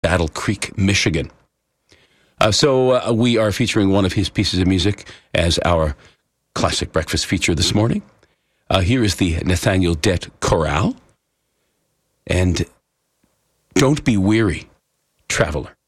Battle Creek, Michigan. So we are featuring one of his pieces of music as our classic breakfast feature this morning. Here is the Nathaniel Dett Chorale. And Don't Be Weary, Traveler.